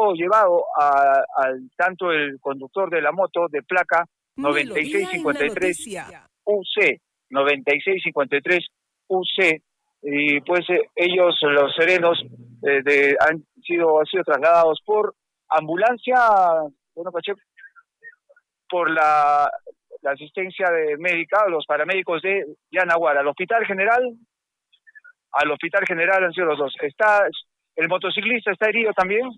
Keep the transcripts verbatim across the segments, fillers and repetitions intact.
sido llevado a, al tanto el conductor de la moto de placa noventa y seis cincuenta y tres U C, noventa y seis cincuenta y tres U C, y pues eh, ellos, los serenos, eh, de, han sido, han sido trasladados por ambulancia, bueno, Pacheco, por la, la asistencia de médica, los paramédicos de Yanaguara, al Hospital General, al Hospital General han sido los dos. Está, el motociclista está herido también.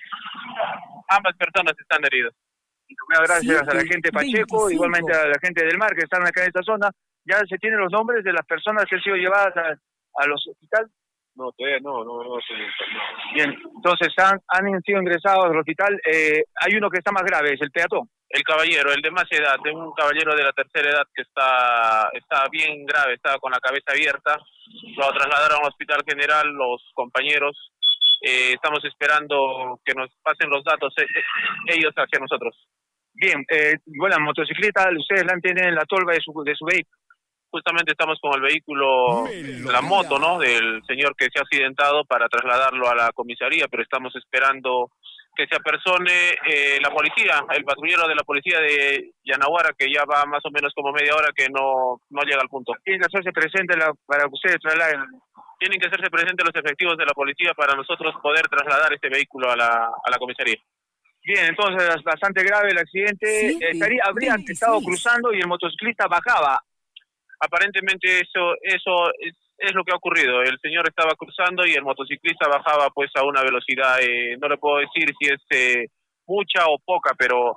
Ambas personas están heridas. Muchas gracias a la gente Pacheco, veinticinco. Igualmente a la gente del mar que están acá en esta zona. ¿Ya se tienen los nombres de las personas que han sido llevadas a, a los hospitales? No, todavía no, no, no. no. Bien, entonces han, han sido ingresados al hospital. Eh, hay uno que está más grave, es el peatón. El caballero, el de más edad, de un caballero de la tercera edad que está, está bien grave, está con la cabeza abierta. Lo trasladaron al Hospital General los compañeros. Eh, estamos esperando que nos pasen los datos eh, ellos hacia nosotros. Bien, eh, bueno, la motocicleta, ustedes la tienen en la tolva de su, de su vehículo. Justamente estamos con el vehículo, la moto, ¿no?, del señor que se ha accidentado para trasladarlo a la comisaría, pero estamos esperando que se apersone eh, la policía, el patrullero de la policía de Yanaguara, que ya va más o menos como media hora que no, no llega al punto. Tienen que hacerse presente la, para que ustedes trasladen. Tienen que hacerse presentes los efectivos de la policía para nosotros poder trasladar este vehículo a la, a la comisaría. Bien, entonces bastante grave el accidente. Sí, Estaría, habría sí, estado sí. cruzando y el motociclista bajaba. Aparentemente eso eso es, es lo que ha ocurrido. El señor estaba cruzando y el motociclista bajaba pues a una velocidad, eh, no le puedo decir si es eh, mucha o poca, pero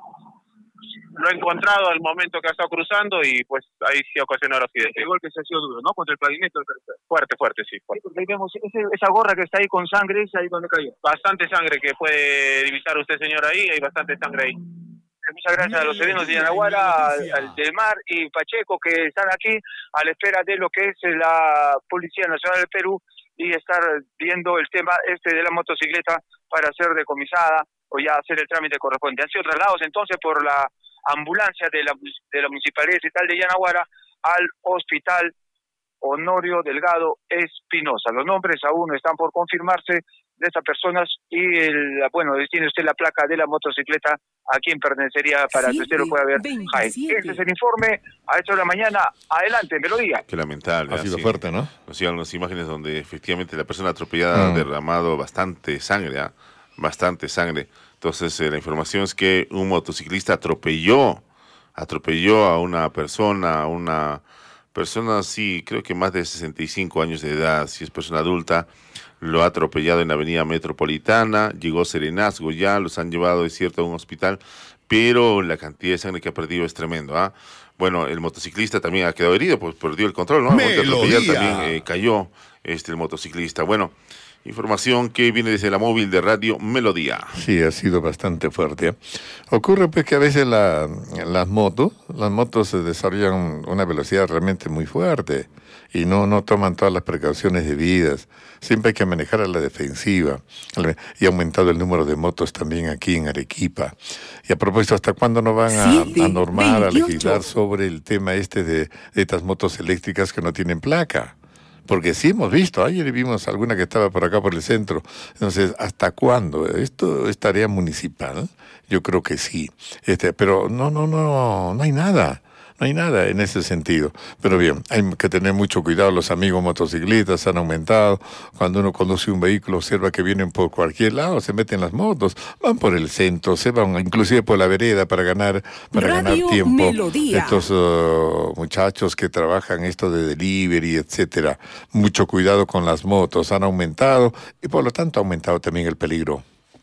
lo he encontrado al momento que ha estado cruzando y pues ahí sí ocasionó el accidente. El golpe se ha sido duro, ¿no? Contra el pavimento. Fuerte, fuerte, sí. Fuerte. Sí, ahí vemos ese, esa gorra que está ahí con sangre, ¿es ahí donde cayó? Bastante sangre que puede divisar usted, señor, ahí, hay bastante sangre ahí. Muchas gracias a los serenos de Yanaguara, al, al del Mar y Pacheco, que están aquí a la espera de lo que es la Policía Nacional del Perú y estar viendo el tema este de la motocicleta para ser decomisada o ya hacer el trámite correspondiente. Han sido trasladados entonces por la ambulancia de la, de la Municipalidad Estatal de Yanaguara al Hospital Honorio Delgado Espinosa. Los nombres aún no están por confirmarse de estas personas y, el, bueno, tiene usted la placa de la motocicleta a quien pertenecería para sí, que usted lo pueda ver. Este es el informe a esta hora de la mañana. Adelante, Melodía. Qué lamentable. Ha sido fuerte, ¿no? Nos llegan unas imágenes donde efectivamente la persona atropellada mm. ha derramado bastante sangre, ¿eh? bastante sangre. Entonces eh, la información es que un motociclista atropelló, atropelló a una persona, a una persona, sí, creo que más de sesenta y cinco años de edad, si es persona adulta. Lo ha atropellado en la avenida Metropolitana, llegó Serenazgo ya, los han llevado, es cierto, a un hospital, pero la cantidad de sangre que ha perdido es tremendo, ¿ah? Bueno, el motociclista también ha quedado herido, pues perdió el control, ¿no? Atropellar también eh, cayó este, el motociclista. Bueno, información que viene desde la móvil de Radio Melodía. Sí, ha sido bastante fuerte, ¿eh? Ocurre pues que a veces la, las motos, las motos se desarrollan una velocidad realmente muy fuerte y no, no toman todas las precauciones debidas. Siempre hay que manejar a la defensiva. Y ha aumentado el número de motos también aquí en Arequipa. Y a propósito, ¿hasta cuándo no van a, a normar, a legislar sobre el tema este de, de estas motos eléctricas que no tienen placa? Porque sí hemos visto, ayer vimos alguna que estaba por acá por el centro. Entonces, ¿hasta cuándo? ¿Esto es tarea municipal? Yo creo que sí. Este, pero no, no, no, no hay nada. No hay nada en ese sentido. Pero bien, hay que tener mucho cuidado. Los amigos motociclistas han aumentado. Cuando uno conduce un vehículo, observa que vienen por cualquier lado, se meten las motos, van por el centro, se van inclusive por la vereda para ganar, para ganar tiempo. Melodía. Estos uh, muchachos que trabajan esto de delivery, etcétera. Mucho cuidado con las motos. Han aumentado y por lo tanto ha aumentado también el peligro.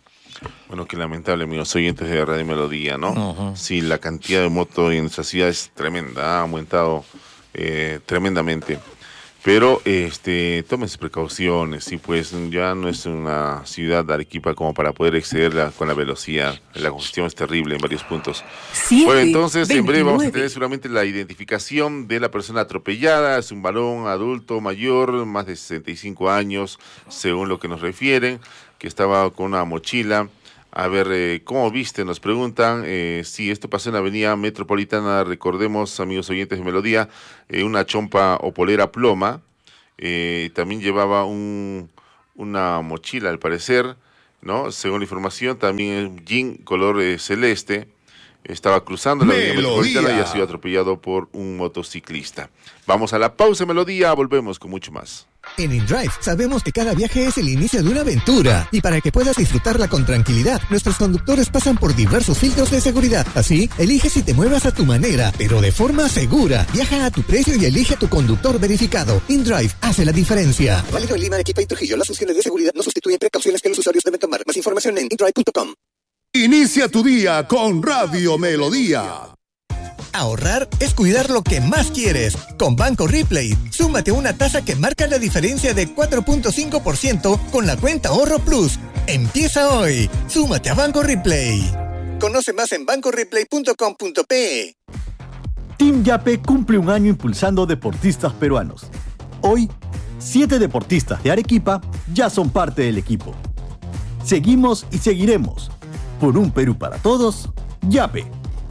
Bueno, qué lamentable, amigos oyentes de Radio Melodía, ¿no? Uh-huh. Sí, la cantidad de motos en nuestra ciudad es tremenda, ha aumentado eh, tremendamente. Pero este, tómense precauciones, sí, pues ya no es una ciudad de Arequipa como para poder excederla con la velocidad. La congestión es terrible en varios puntos. Siete, bueno, entonces veintinueve. En breve vamos a tener seguramente la identificación de la persona atropellada. Es un varón adulto mayor, más de sesenta y cinco años, según lo que nos refieren, que estaba con una mochila. A ver, eh, ¿cómo viste? Nos preguntan eh, si esto pasó en la avenida Metropolitana, recordemos, amigos oyentes de Melodía, eh, una chompa o polera ploma, eh, también llevaba un, una mochila, al parecer, ¿no? Según la información, también un Jeep color eh, celeste estaba cruzando la avenida Metropolitana y ha sido atropellado por un motociclista. Vamos a la pausa, Melodía, volvemos con mucho más. En InDrive sabemos que cada viaje es el inicio de una aventura y para que puedas disfrutarla con tranquilidad, nuestros conductores pasan por diversos filtros de seguridad. Así, elige si te muevas a tu manera, pero de forma segura. Viaja a tu precio y elige a tu conductor verificado. InDrive hace la diferencia. Válido en Lima, Arequipa y Trujillo. Las funciones de seguridad no sustituyen precauciones que los usuarios deben tomar. Más información en indrive punto com. Inicia tu día con Radio Melodía. Ahorrar es cuidar lo que más quieres. Con Banco Replay, súmate a una tasa que marca la diferencia de cuatro punto cinco por ciento con la cuenta Ahorro Plus. Empieza hoy. Súmate a Banco Replay. Conoce más en banco replay punto com punto pe. Team Yape cumple un año impulsando deportistas peruanos. Hoy, siete deportistas de Arequipa ya son parte del equipo. Seguimos y seguiremos. Por un Perú para todos, Yape.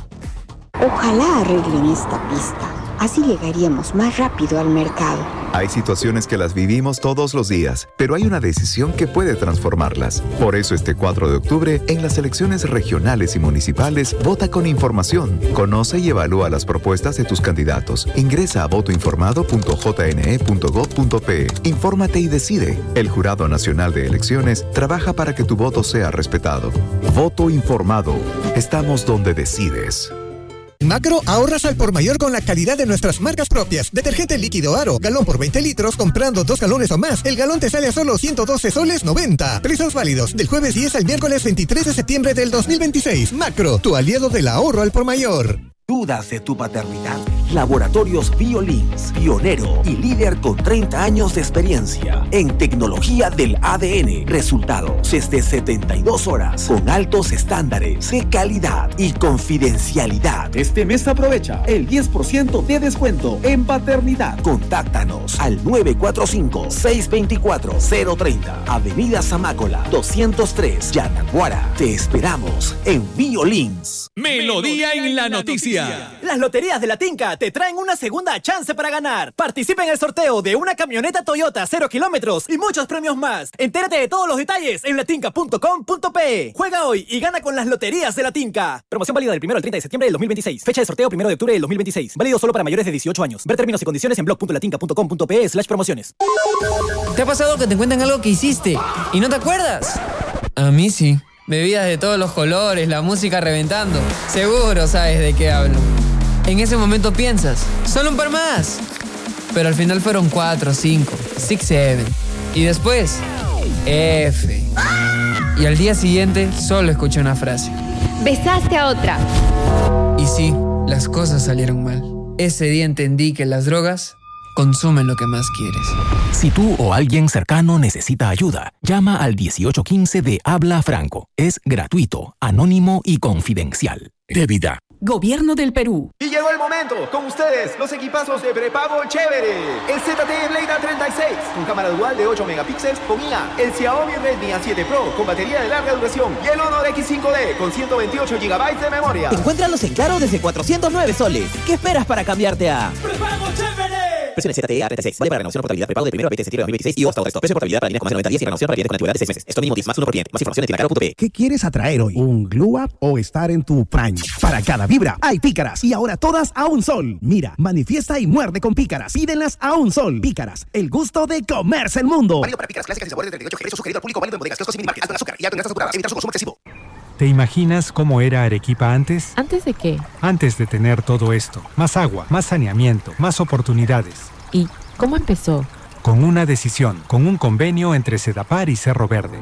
Ojalá arreglen esta pista. Así llegaríamos más rápido al mercado. Hay situaciones que las vivimos todos los días, pero hay una decisión que puede transformarlas. Por eso este cuatro de octubre, en las elecciones regionales y municipales, vota con información. Conoce y evalúa las propuestas de tus candidatos. Ingresa a voto informado punto j n e punto gob punto pe. Infórmate y decide. El Jurado Nacional de Elecciones trabaja para que tu voto sea respetado. Voto informado. Estamos donde decides. Macro, ahorras al por mayor con la calidad de nuestras marcas propias. Detergente líquido Aro, galón por veinte litros, comprando dos galones o más. El galón te sale a solo ciento doce soles noventa. Precios válidos del jueves diez al miércoles veintitrés de septiembre del dos mil veintiséis. Macro, tu aliado del ahorro al por mayor. ¿Dudas de tu paternidad? Laboratorios BioLinks, pionero y líder con treinta años de experiencia en tecnología del A D N. Resultados desde setenta y dos horas con altos estándares de calidad y confidencialidad. Este mes aprovecha el diez por ciento de descuento en paternidad. Contáctanos al nueve cuatro cinco, seis dos cuatro, cero tres cero, Avenida Zamácola, doscientos tres, Yanaguara. Te esperamos en BioLinks. Melodía en la noticia. Las loterías de la Tinca te traen una segunda chance para ganar. Participa en el sorteo de una camioneta Toyota cero kilómetros y muchos premios más. Entérate de todos los detalles en latinca punto com punto pe. Juega hoy y gana con las loterías de la Tinca. Promoción válida del primero al treinta de septiembre del dos mil veintiséis. Fecha de sorteo primero de octubre del dos mil veintiséis. Válido solo para mayores de dieciocho años. Ver términos y condiciones en blog punto latinca punto com punto pe slash promociones. ¿Te ha pasado que te cuentan algo que hiciste y no te acuerdas? A mí sí. Bebidas de todos los colores, la música reventando. Seguro sabes de qué hablo. En ese momento piensas, solo un par más. Pero al final fueron cuatro, cinco, six, seven. Y después, F. Y al día siguiente solo escuché una frase. Besaste a otra. Y sí, las cosas salieron mal. Ese día entendí que las drogas consumen lo que más quieres. Si tú o alguien cercano necesita ayuda, llama al dieciocho quince de Habla Franco. Es gratuito, anónimo y confidencial. De vida. Gobierno del Perú. Y llegó el momento, con ustedes, los equipazos de prepago chévere. El Z T E Blade A treinta y seis, con cámara dual de ocho megapíxeles con I A. El Xiaomi Redmi A siete Pro, con batería de larga duración. Y el Honor X cinco D, con ciento veintiocho gigabytes de memoria. Encuéntralos en Claro desde cuatrocientos nueve soles. ¿Qué esperas para cambiarte a ¡Prepago chévere! Versiones Z T E A treinta y seis. Vale para renovación o portabilidad prepago de primero a veinte de septiembre de dos mil veintiséis y hasta el resto. Precio de portabilidad para líneas con más de noventa días y renovación para clientes con antigüedad de seis meses. Esto mínimo diez más uno por cliente. Más información en tienda claro punto pe. ¿Qué quieres atraer hoy? ¿Un glow up o estar en tu prime? Para cada vibra hay pícaras y ahora todas a un sol. Mira, manifiesta y muerde con pícaras. Pídenlas a un sol. Pícaras, el gusto de comerse el mundo. Válido para pícaras clásicas y sabores de treinta y ocho. Precio sugerido al público. Válido en bodegas, kioscos y minimarket. Alto en azúcar y alto en grasas saturadas. Evitar su consumo excesivo. ¿Te imaginas cómo era Arequipa antes? ¿Antes de qué? Antes de tener todo esto. Más agua, más saneamiento, más oportunidades. ¿Y cómo empezó? Con una decisión, con un convenio entre Sedapar y Cerro Verde.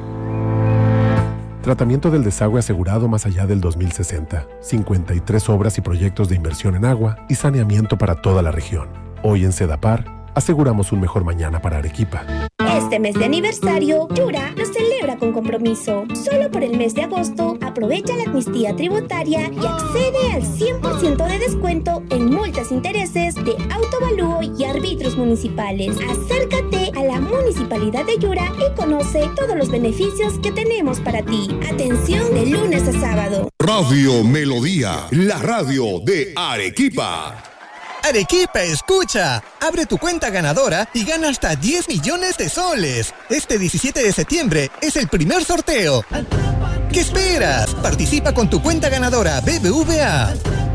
Tratamiento del desagüe asegurado más allá del dos mil sesenta. cincuenta y tres obras y proyectos de inversión en agua y saneamiento para toda la región. Hoy en Sedapar, aseguramos un mejor mañana para Arequipa. Este mes de aniversario, Yura lo celebra con compromiso. Solo por el mes de agosto, aprovecha la amnistía tributaria y accede al cien por ciento de descuento en multas, intereses de autovalúo y árbitros municipales. Acércate a la Municipalidad de Yura y conoce todos los beneficios que tenemos para ti. Atención de lunes a sábado. Radio Melodía, la radio de Arequipa. Arequipa, escucha. Abre tu cuenta ganadora y gana hasta diez millones de soles. Este diecisiete de septiembre es el primer sorteo. ¿Qué esperas? Participa con tu cuenta ganadora B B V A.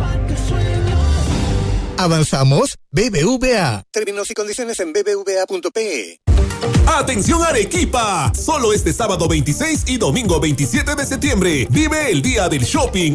¿Avanzamos? B B V A. Términos y condiciones en b b v a punto p e. ¡Atención Arequipa! Solo este sábado veintiséis y domingo veintisiete de septiembre vive el Día del Shopping